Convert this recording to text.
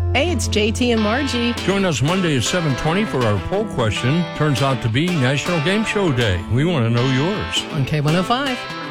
Hey, it's JT and Margie. Join us Monday at 7:20 for our poll question. Turns out to be National Game Show Day. We want to know yours. On K105.